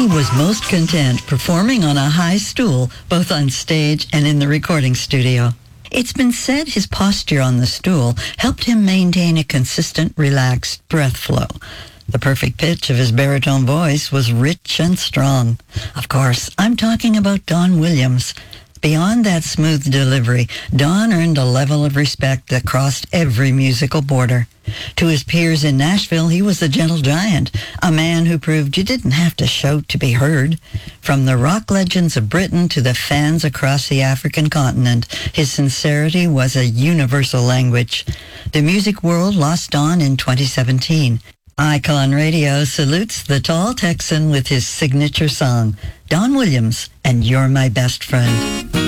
He was most content performing on a high stool, both on stage and in the recording studio. It's been said his posture on the stool helped him maintain a consistent, relaxed breath flow. The perfect pitch of his baritone voice was rich and strong. Of course, I'm talking about Don Williams. Beyond that smooth delivery, Don earned a level of respect that crossed every musical border. To his peers in Nashville, he was the gentle giant, a man who proved you didn't have to shout to be heard. From the rock legends of Britain to the fans across the African continent, his sincerity was a universal language. The music world lost Don in 2017. Icon Radio salutes the tall Texan with his signature song, Don Williams and You're My Best Friend.